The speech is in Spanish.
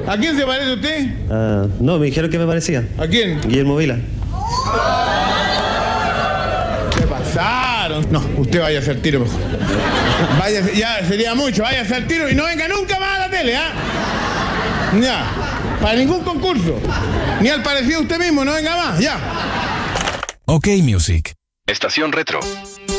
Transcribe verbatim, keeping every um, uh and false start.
¿A quién se parece usted? Uh, no, me dijeron que me parecía. ¿A quién? Guillermo Vila. ¿Qué pasaron? No, usted vaya a hacer tiro mejor. Vaya, ya sería mucho, vaya a hacer tiro y no venga nunca más a la tele, ¿ah? ¿eh? Ya, para ningún concurso. Ni al parecido usted mismo, no venga más, ya. OK Music. Estación Retro.